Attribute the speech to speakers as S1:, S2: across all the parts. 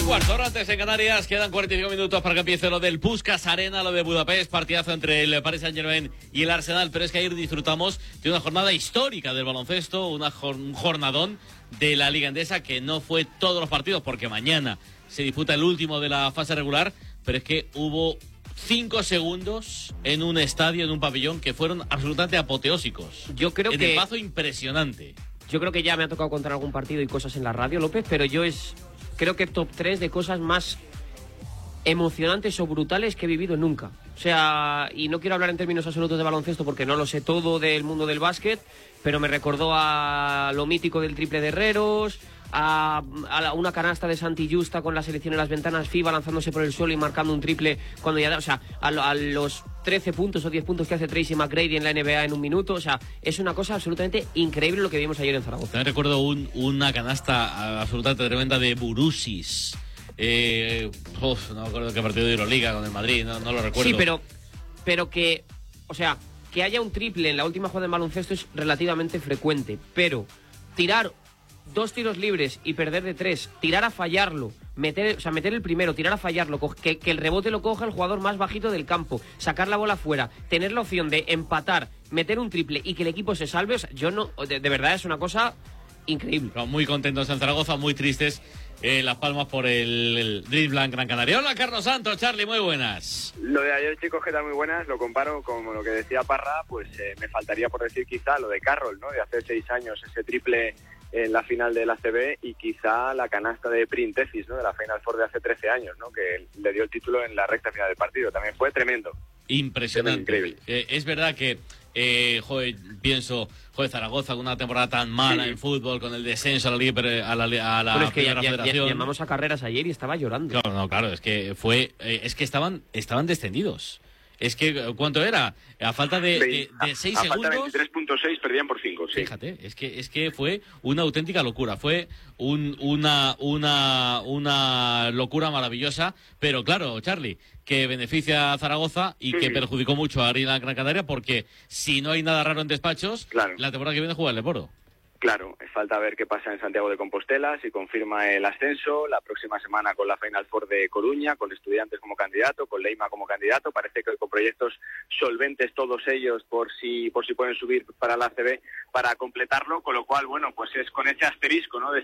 S1: 9:15, horas antes en Canarias. Quedan 45 minutos para que empiece lo del Puskás Arena, lo de Budapest, partidazo entre el Paris Saint-Germain y el Arsenal. Pero es que ayer disfrutamos de una jornada histórica del baloncesto, un jornadón de la Liga Endesa, que no fue todos los partidos, porque mañana se disputa el último de la fase regular, pero es que hubo 5 segundos en un estadio, en un pabellón, que fueron absolutamente apoteósicos.
S2: Yo creo
S1: en
S2: que...
S1: el Pazo, impresionante.
S2: Yo creo que ya me ha tocado contar algún partido y cosas en la radio, López, pero creo que top 3 de cosas más emocionantes o brutales que he vivido nunca. O sea, y no quiero hablar en términos absolutos de baloncesto porque no lo sé todo del mundo del básquet, pero me recordó a lo mítico del triple de Herreros, a una canasta de Santi Justa con la selección en las ventanas FIBA lanzándose por el suelo y marcando un triple cuando ya da, o sea, a los 13 puntos o 10 puntos que hace Tracy McGrady en la NBA en un minuto. O sea, es una cosa absolutamente increíble lo que vimos ayer en Zaragoza.
S1: También recuerdo una canasta absolutamente tremenda de Burusis. No me acuerdo qué partido de Euroliga con el Madrid, no lo recuerdo.
S2: Sí, pero que, o sea, que haya un triple en la última jugada en baloncesto es relativamente frecuente, pero tirar 2 tiros libres y perder de 3, tirar a fallarlo, meter el primero, tirar a fallarlo, que el rebote lo coja el jugador más bajito del campo, sacar la bola fuera, tener la opción de empatar, meter un triple y que el equipo se salve, o sea, de verdad es una cosa increíble.
S1: No, muy contentos en Zaragoza, muy tristes Las Palmas por el Dream Blanc Gran Canaria. Hola, Carlos Santos, Charlie, muy buenas.
S3: Lo de ayer, chicos, que tal, muy buenas, lo comparo con lo que decía Parra, pues me faltaría por decir quizá lo de Carroll, ¿no? De hace 6 años, ese triple en la final del ACB, y quizá la canasta de Printesis, ¿no? De la Final Four de hace 13 años, ¿no? Que le dio el título en la recta final del partido. También fue tremendo.
S1: Impresionante.
S3: Increíble.
S1: Es verdad que, pienso, Zaragoza con una temporada tan mala en fútbol, con el descenso a la
S2: Bueno, es que
S1: Primera Federación.
S2: llamamos a Carreras ayer y estaba llorando.
S1: Claro, es que estaban descendidos. Es que, ¿cuánto era? A falta de 6 segundos.
S3: A falta de 23.6 perdían por 5, sí.
S1: Fíjate, es que fue una auténtica locura. Fue una locura maravillosa. Pero claro, Charlie, que beneficia a Zaragoza y que perjudicó mucho a Arena Gran Canaria, porque si no hay nada raro en despachos,
S3: claro,
S1: la temporada que viene juega el Leporo.
S3: Claro, falta ver qué pasa en Santiago de Compostela, si confirma el ascenso, la próxima semana con la Final Four de Coruña, con Estudiantes como candidato, con Leima como candidato, parece que con proyectos solventes todos ellos por si pueden subir para la ACB para completarlo, con lo cual, bueno, pues es con ese asterisco, ¿no?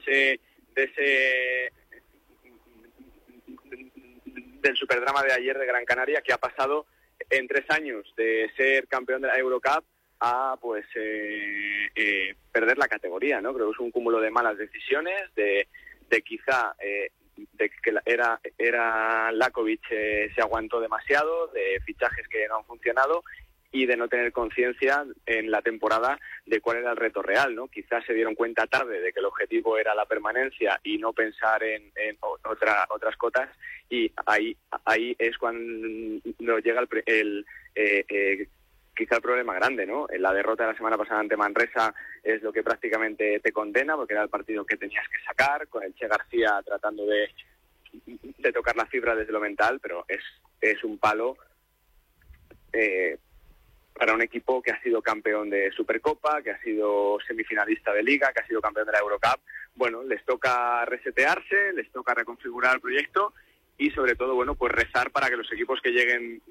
S3: Del superdrama de ayer de Gran Canaria, que ha pasado en 3 años de ser campeón de la Eurocup a perder la categoría, ¿no? Creo que es un cúmulo de malas decisiones, de quizá de que era Lakovic se aguantó demasiado, de fichajes que no han funcionado y de no tener conciencia en la temporada de cuál era el reto real, ¿no? Quizás se dieron cuenta tarde de que el objetivo era la permanencia y no pensar en otras cotas, y ahí es cuando llega quizá el problema grande, ¿no? La derrota de la semana pasada ante Manresa es lo que prácticamente te condena, porque era el partido que tenías que sacar, con el Che García tratando de tocar la fibra desde lo mental, pero es un palo para un equipo que ha sido campeón de Supercopa, que ha sido semifinalista de Liga, que ha sido campeón de la Eurocup. Bueno, les toca resetearse, les toca reconfigurar el proyecto y sobre todo, bueno, pues rezar para que los equipos que lleguen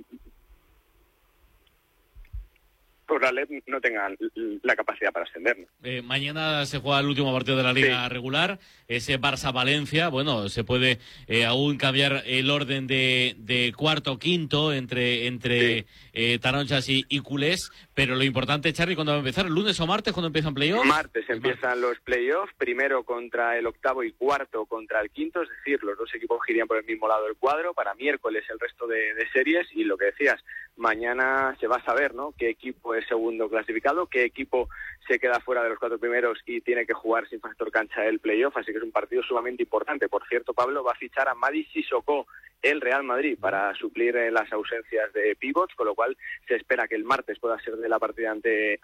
S3: por la LEP no tengan la capacidad para ascender, ¿no?
S1: Mañana se juega el último partido de la Liga regular, ese Barça-Valencia. Bueno, se puede aún cambiar el orden de cuarto o quinto entre Taronchas y culés, pero lo importante, Charly, ¿cuándo va a empezar? ¿El lunes o martes cuando empiezan playoffs?
S3: Martes empiezan los playoffs, primero contra el octavo y cuarto contra el quinto, es decir, los dos equipos girían por el mismo lado del cuadro. Para miércoles el resto de series, y lo que decías, mañana se va a saber, ¿no?, qué equipo es segundo clasificado, qué equipo se queda fuera de los 4 primeros y tiene que jugar sin factor cancha el playoff, así que es un partido sumamente importante. Por cierto, Pablo va a fichar a Mady Sissoko el Real Madrid para suplir las ausencias de pivots, con lo cual se espera que el martes pueda ser de la partida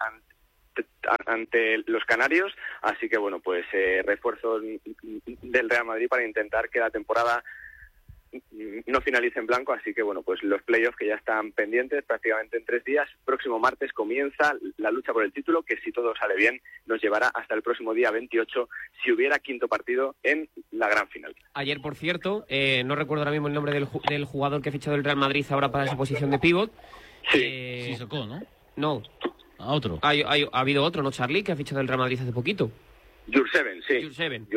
S3: ante los canarios, así que bueno, pues refuerzos del Real Madrid para intentar que la temporada no finalice en blanco, así que bueno, pues los playoffs que ya están pendientes prácticamente en 3 días. Próximo martes comienza la lucha por el título, que si todo sale bien nos llevará hasta el próximo día 28, si hubiera quinto partido en la gran final.
S2: Ayer, por cierto, no recuerdo ahora mismo el nombre del jugador que ha fichado el Real Madrid ahora para esa posición de pívot.
S3: Sí.
S1: Sissoko, ¿no?
S2: No.
S1: A otro.
S2: Ha habido otro, ¿no, Charlie? Que ha fichado el Real Madrid hace poquito.
S3: Jurseven, sí.
S2: Jurseven.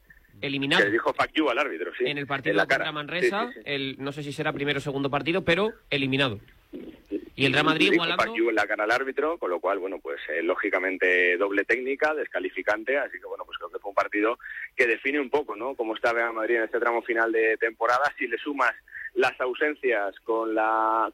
S3: Que
S2: Eliminado.
S3: le dijo fuck you al árbitro, sí.
S2: En el partido contra Manresa, sí. No sé si será primero o segundo partido, pero eliminado. Y el Real Madrid igualando...
S3: Fuck you en la cara al árbitro, con lo cual, bueno, pues lógicamente doble técnica, descalificante, así que bueno, pues creo que fue un partido que define un poco, ¿no?, cómo está Real Madrid en este tramo final de temporada. Si le sumas las ausencias con la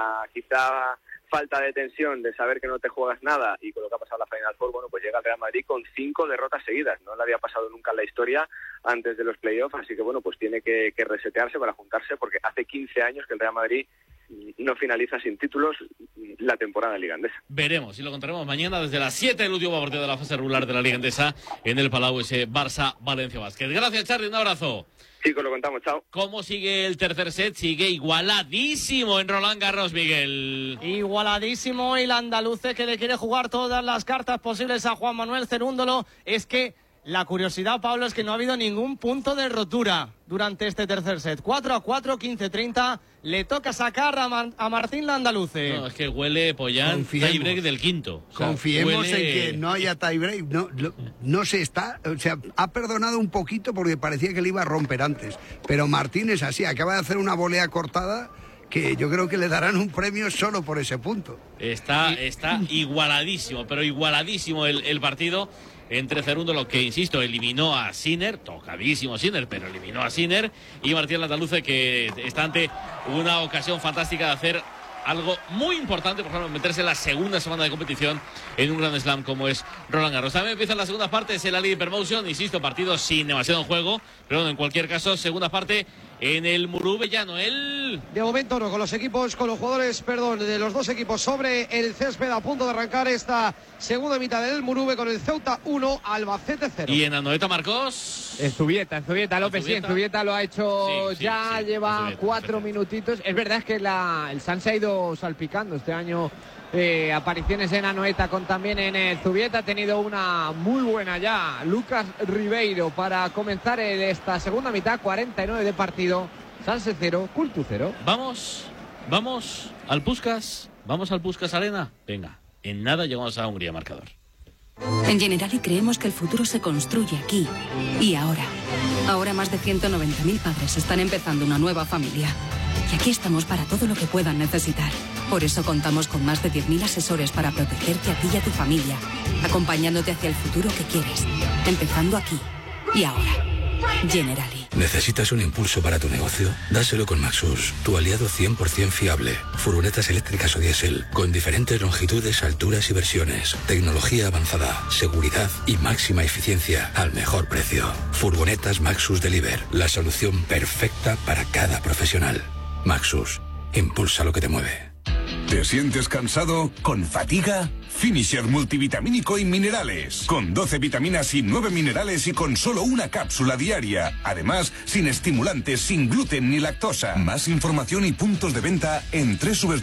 S3: quizá falta de tensión de saber que no te juegas nada y con lo que ha pasado en la Final Four, bueno, pues llega el Real Madrid con 5 derrotas seguidas. No le había pasado nunca en la historia antes de los playoffs, así que bueno, pues tiene que resetearse para juntarse, porque hace 15 años que el Real Madrid no finaliza sin títulos la temporada de Liga Endesa.
S1: Veremos y lo contaremos mañana desde las 7 el último partido de la fase regular de la Liga Endesa en el Palau, ese Barça-Valencia Basket. Gracias, Charly, un abrazo.
S3: Chicos, lo contamos, chao.
S1: ¿Cómo sigue el tercer set? Sigue igualadísimo en Roland Garros, Miguel.
S4: Igualadísimo, y el andaluce, que le quiere jugar todas las cartas posibles a Juan Manuel Cerúndolo. Es que la curiosidad, Pablo, es que no ha habido ningún punto de rotura durante este tercer set. 4-4, 15-30. Le toca sacar a Martín Landaluce.
S1: No, es que huele, Pollán, tiebreak del quinto.
S5: O sea, confiemos en que no haya tiebreak. No se está... O sea, ha perdonado un poquito porque parecía que le iba a romper antes. Pero Martín es así, acaba de hacer una volea cortada que yo creo que le darán un premio solo por ese punto.
S1: Está igualadísimo, pero igualadísimo el partido entre Cerúndolo, que insisto, eliminó a Sinner, tocadísimo Sinner, pero eliminó a Sinner, y Martín Landaluce, que está ante una ocasión fantástica de hacer algo muy importante, por ejemplo, meterse en la segunda semana de competición en un Grand Slam como es Roland Garros. También empieza la segunda parte, es el Ali Hypermotion, insisto, partido sin demasiado en juego, pero bueno, en cualquier caso, segunda parte en el Murube Llano.
S4: De momento no, con los jugadores de los dos equipos sobre el césped, a punto de arrancar esta segunda mitad del Murube, con el Ceuta 1, Albacete 0.
S1: Y en Anoeta, Marcos.
S6: En Zubieta, López, sí, en Zubieta lo ha hecho ya, lleva 4 minutitos. Es verdad, es que el San se ha ido salpicando este año. Apariciones en Anoeta con también en Zubieta. Ha tenido una muy buena ya Lucas Ribeiro para comenzar esta segunda mitad. 49 de partido. Sanse 0, Cultu 0.
S1: Vamos al Puskás. Vamos al Puskás Arena. Venga, en nada llegamos a Hungría, marcador.
S7: En Generali creemos que el futuro se construye aquí y ahora. Ahora más de 190.000 padres están empezando una nueva familia. Y aquí estamos para todo lo que puedan necesitar. Por eso contamos con más de 10.000 asesores para protegerte a ti y a tu familia, acompañándote hacia el futuro que quieres, empezando aquí y ahora. Generali.
S8: ¿Necesitas un impulso para tu negocio? Dáselo con Maxus, tu aliado 100% fiable. Furgonetas eléctricas o diésel, con diferentes longitudes, alturas y versiones. Tecnología avanzada, seguridad y máxima eficiencia al mejor precio. Furgonetas Maxus Deliver, la solución perfecta para cada profesional. Maxus, impulsa lo que te mueve.
S9: ¿Te sientes cansado? ¿Con fatiga? Finisher multivitamínico y minerales. Con 12 vitaminas y 9 minerales y con solo una cápsula diaria. Además, sin estimulantes, sin gluten ni lactosa. Más información y puntos de venta en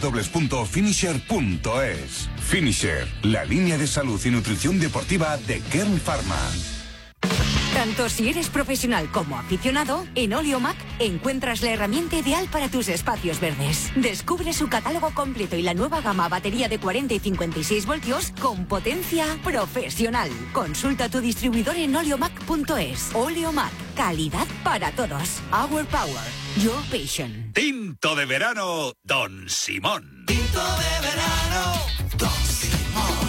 S9: www.finisher.es. Finisher, la línea de salud y nutrición deportiva de Kern Pharma.
S10: Tanto si eres profesional como aficionado, en Oleomac encuentras la herramienta ideal para tus espacios verdes. Descubre su catálogo completo y la nueva gama batería de 40 y 56 voltios con potencia profesional. Consulta a tu distribuidor en oleomac.es. Oleomac, calidad para todos. Our power, your passion.
S11: Tinto de verano, Don Simón.
S12: Tinto de verano, Don Simón.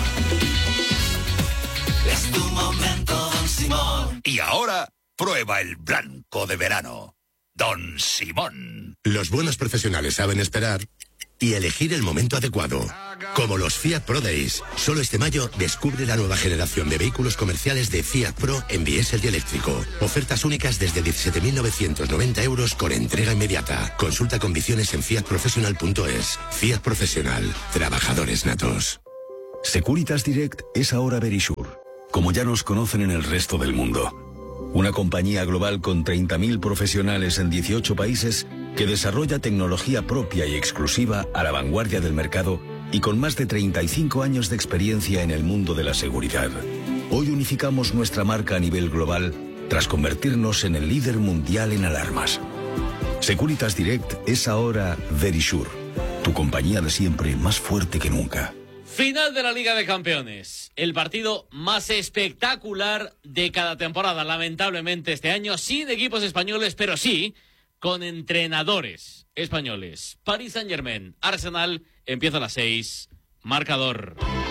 S12: Es tu momento, Don Simón.
S11: Y ahora, prueba el blanco de verano, Don Simón.
S13: Los buenos profesionales saben esperar y elegir el momento adecuado. Como los Fiat Pro Days. Solo este mayo descubre la nueva generación de vehículos comerciales de Fiat Pro en diésel y eléctrico. Ofertas únicas desde 17.990 euros con entrega inmediata. Consulta condiciones en fiatprofessional.es. Fiat Professional. Trabajadores natos.
S14: Securitas Direct es ahora Verisure, como ya nos conocen en el resto del mundo. Una compañía global con 30.000 profesionales en 18 países que desarrolla tecnología propia y exclusiva a la vanguardia del mercado y con más de 35 años de experiencia en el mundo de la seguridad. Hoy unificamos nuestra marca a nivel global tras convertirnos en el líder mundial en alarmas. Securitas Direct es ahora Verisure, tu compañía de siempre más fuerte que nunca.
S1: Final de la Liga de Campeones. El partido más espectacular de cada temporada. Lamentablemente este año sin equipos españoles, pero sí con entrenadores españoles. Paris Saint-Germain, Arsenal, empieza a las 6. Marcador.